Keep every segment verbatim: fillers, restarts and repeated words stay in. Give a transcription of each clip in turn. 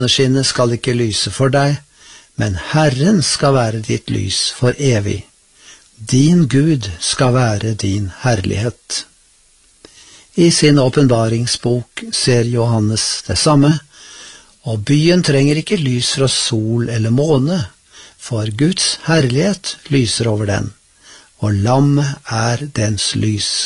Måneskinnet skal ikke lyse for deg, men Herren skal være ditt lys for evig. Din Gud skal være din herlighet. I sin åpenbaringsbok ser Johannes det samme, og byen trenger ikke lys fra sol eller måne, for Guds herlighet lyser over den, og lammet er dens lys.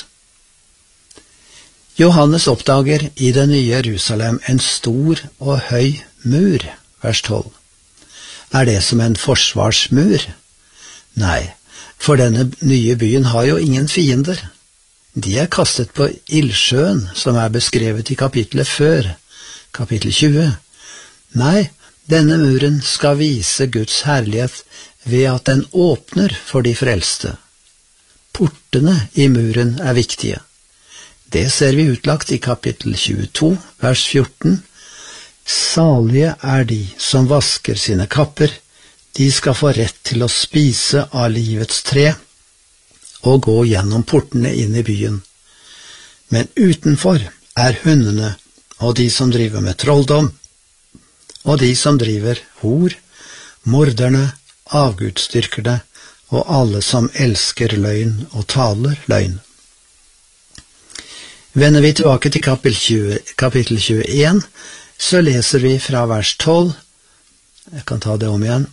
Johannes oppdager i det nye Jerusalem en stor og høy mur, vers tolv. Er det som en forsvarsmur? Nei, for denne nye byen har jo ingen fiender. De er kastet på ildsjøen, som er beskrevet i kapittelet før, kapittel tjue. Nei, denne muren skal vise Guds herlighet ved at den åpner for de frelste. Portene i muren er viktige. Det ser vi utlagt i kapittel tjueto, vers fjorten. Salige er de som vasker sine kapper, de skal få rett til å spise av livets tre og gå gjennom portene inn i byen. Men utenfor er hundene og de som driver med trolldom, og de som driver hor, morderne, avgudsdyrkerne og alle som elsker løgn og taler løgn. Vender vi tilbake til kapittel tjueen, så leser vi fra vers tolv. Jeg kan ta det om igjen.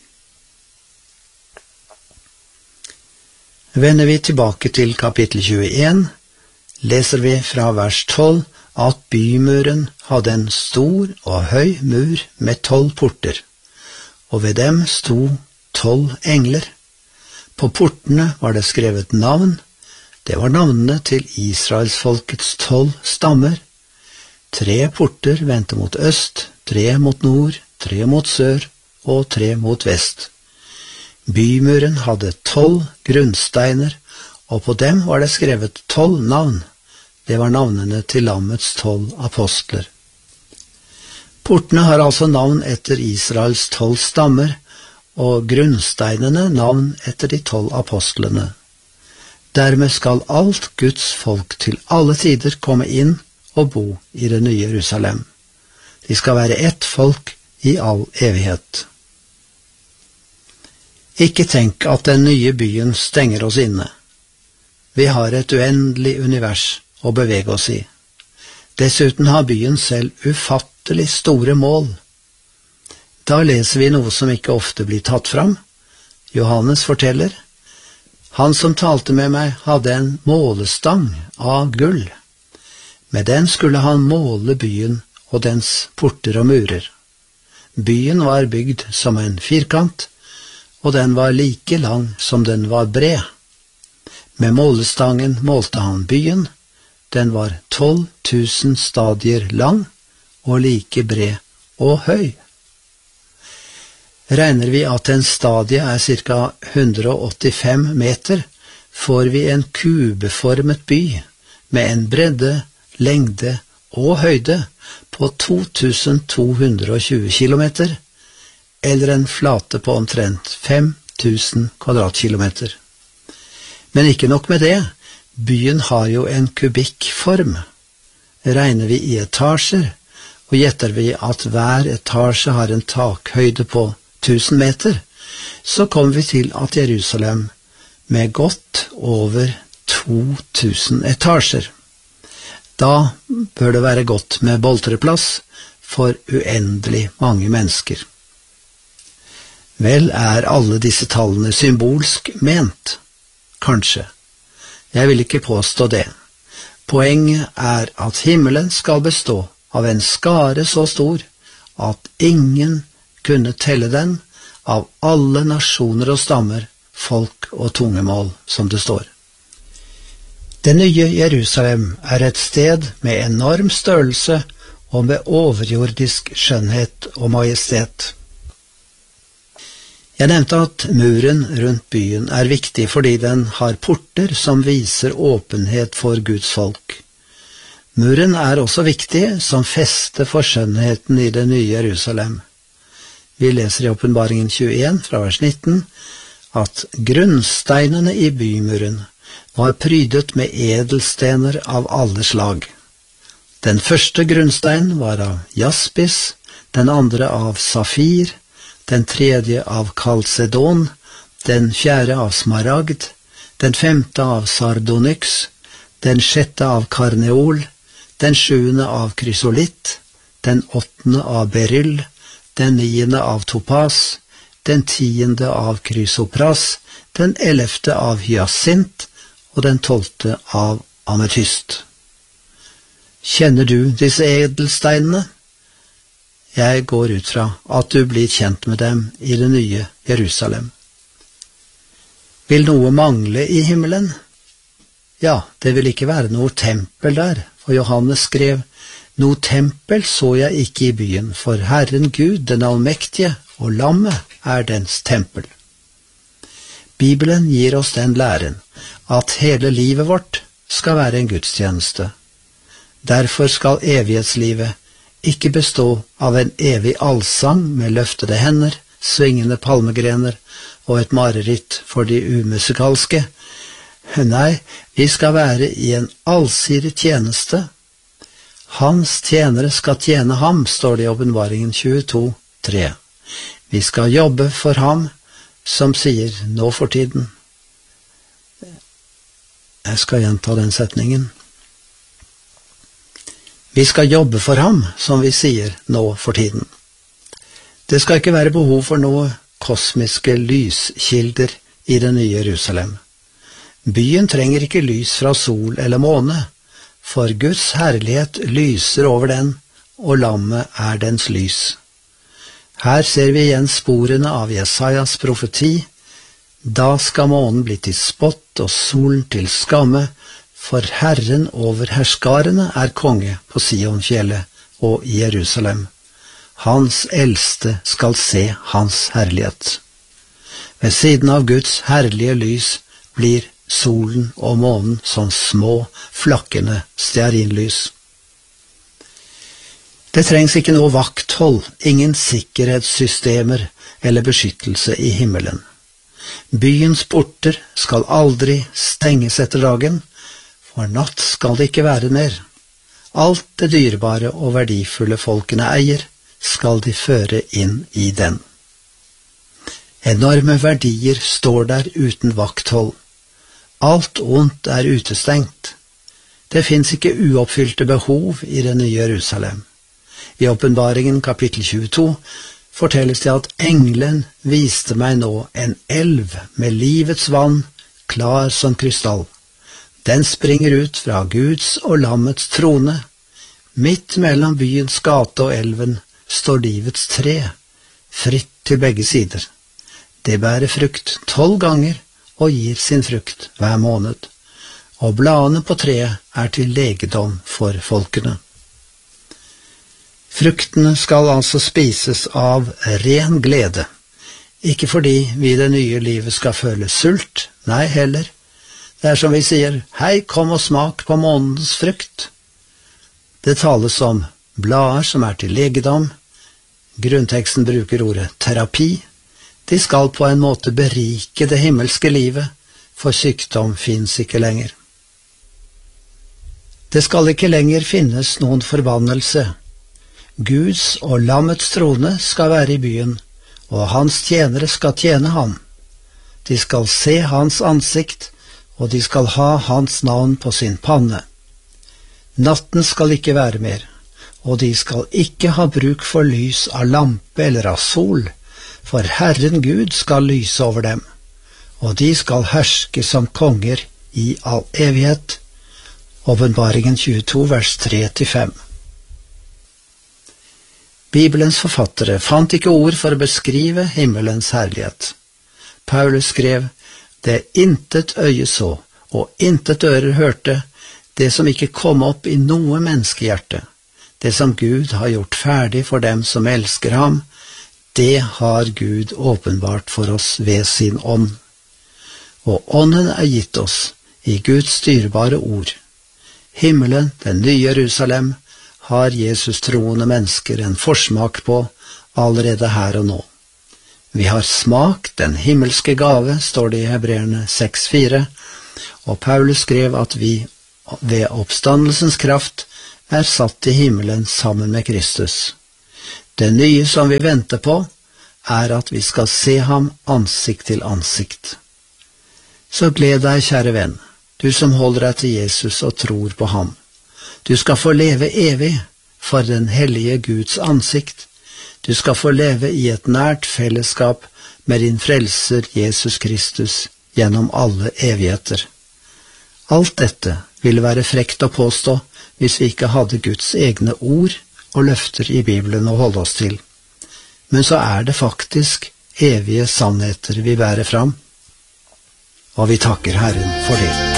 Vender vi tilbake til kapittel tjueen, leser vi fra vers tolv at bymuren hadde en stor og høy mur med tolv porter, og ved dem sto tolv engler. På portene var det skrevet navn. Det var navnene til Israelsfolkets tolv stammer. Tre porter vendte mot øst, tre mot nord, tre mot sør og tre mot vest. Bymuren hadde tolv grunnsteiner, og på dem var det skrevet tolv navn. Det var navnene til lammets tolv apostler. Portene har altså navn etter Israels tolv stammer, og grunnsteinene navn etter de tolv apostlene. Dermed skal alt Guds folk til alle tider komme inn og bo i det nye Jerusalem. De skal være ett folk i all evighet. Ikke tenk at den nye byen stenger oss inne. Vi har et uendelig univers å bevege oss i. Dessuten har byen selv ufattelig store mål. Da leser vi noe som ikke ofte blir tatt fram. Johannes forteller: Han som talte med meg hadde en målestang av gull. Med den skulle han måle byen og dens porter og murer. Byen var bygd som en firkant, og den var like lang som den var bred. Med målestangen målte han byen. Den var tolv tusen stadier lang og like bred og høy. Regner vi at en stadie er ca. hundre og åttifem meter, får vi en kubeformet by med en bredde, lengde og høyde på to tusen to hundre og tjue kilometer, eller en flate på omtrent fem tusen kvadratkilometer. Men ikke nok med det, byen har jo en kubikkform. Regner vi i etasjer, og gjetter vi at hver etasje har en takhøyde på tusen meter, så kommer vi til at Jerusalem med godt over to tusen etasjer. Da bør det være godt med boltreplass for uendelig mange mennesker. Vel, er alle disse tallene symbolsk ment? Kanskje. Jeg vil ikke påstå det. Poenget er at himmelen skal bestå av en skare så stor at ingen kunne telle den, av alle nasjoner og stammer, folk og tungemål, som det står. Det nye Jerusalem er et sted med enorm størrelse og med overjordisk skjønnhet og majestet. Jeg nevnte at muren rundt byen er viktig fordi den har porter som viser åpenhet for Guds folk. Muren er også viktig som feste for skjønnheten i det nye Jerusalem. Vi leser i Åpenbaringen tjueen fra vers nitten at grunnsteinene i bymuren var prydet med edelstener av alle slag. Den første grunnsteinen var av jaspis, den andre av safir, den tredje av kalsedon, den fjerde av smaragd, den femte av sardonyx, den sjette av karneol, den sjuende av krysolitt, den åttende av beryll, den niende av topas, den tiende av krysopras, den ellevte av hyasint og den tolvte av ametyst. Kjenner du disse edelsteinene? Jeg går ut fra at du blir kjent med dem i det nye Jerusalem. Vil noe mangle i himmelen? Ja, det vil ikke være noe tempel der, for Johannes skrev, «Noe tempel så jeg ikke i byen, for Herren Gud, den allmektige, og lammet er dens tempel.» Bibelen gir oss den læren at hele livet vårt skal være en gudstjeneste. Derfor skal evighetslivet ikke bestå av en evig allsang med løftede hender, svingende palmegrener og et mareritt for de umusikalske. Nei, vi skal være i en allsidig tjeneste. Hans tjenere skal tjene ham, står det i Åpenbaringen tjueto tre. Vi skal jobbe for ham, som sier nå for tiden. Jeg skal gjenta den setningen. Vi skal jobbe for ham, som vi sier nå for tiden. Det skal ikke være behov for noe kosmiske lyskilder i det nye Jerusalem. Byen trenger ikke lys fra sol eller måne, for Guds herlighet lyser over den, og lammet er dens lys. Her ser vi igjen sporene av Jesajas profeti. Da skal månen bli til spott og solen til skamme, for Herren over herskarene er konge på Sionfjellet og i Jerusalem. Hans eldste skal se hans herlighet. Ved siden av Guds herlige lys blir solen og månen som små, flakkende stearinlys. Det trengs ikke noe vakthold, ingen sikkerhetssystemer eller beskyttelse i himmelen. Byens porter skal aldri stenges etter dagen, for natt skal det ikke være mer. Alt det dyrebare og verdifulle folkene eier, skal de føre inn i den. Enorme verdier står der uten vakthold. Alt ondt er utestengt. Det finnes ikke uoppfylte behov i det nye Jerusalem. I Åpenbaringen kapittel tjueto fortelles det at engelen viste meg nå en elv med livets vann, klar som krystall. Den springer ut fra Guds og lammets trone. Midt mellom byens gate og elven står livets tre, fritt til begge sider. Det bærer frukt tolv ganger og gir sin frukt hver måned, og bladene på treet er til legedom for folkene. Fruktene skal altså spises av ren glede, ikke fordi vi i det nye livet skal føle sult, nei heller. Det er som vi sier, hei, kom og smak på månedens frukt. Det tales om blader som er til legedom. Grunnteksten bruker ordet terapi. De skal på en måte berike det himmelske livet, for sykdom finnes ikke lenger. Det skal ikke lenger finnes noen forbannelse. Guds og lammets trone skal være i byen, og hans tjenere skal tjene ham. De skal se hans ansikt, og de skal ha hans navn på sin panne. Natten skal ikke være mer, og de skal ikke ha bruk for lys av lampe eller av sol, for Herren Gud skal lyse over dem, og de skal herske som konger i all evighet. Åpenbaringen tjueto, vers tre til fem. Bibelens forfattere fant ikke ord for å beskrive himmelens herlighet. Paulus skrev, «Det intet øye så, og intet ører hørte, det som ikke kom opp i noe menneskehjerte, det som Gud har gjort ferdig for dem som elsker ham, det har Gud åpenbart for oss ved sin ånd. Og ånden er gitt oss i Guds dyrebare ord. Himmelen, den nye Jerusalem, har Jesus troende mennesker en forsmak på allerede her og nå. Vi har smakt den himmelske gave, står det i Hebreerne seks fire, og Paulus skrev at vi ved oppstandelsens kraft er satt i himmelen sammen med Kristus. Det nye som vi venter på, er at vi skal se ham ansikt til ansikt. Så gled deg, kjære venn, du som holder deg til Jesus og tror på ham. Du skal få leve evig for den hellige Guds ansikt. Du skal få leve i et nært fellesskap med din frelser Jesus Kristus gjennom alle evigheter. Alt dette ville være frekt å påstå hvis vi ikke hadde Guds egne ord og løfter i Bibelen å holde oss til. Men så er det faktisk evige sannheter vi bærer fram, og vi takker Herren for det.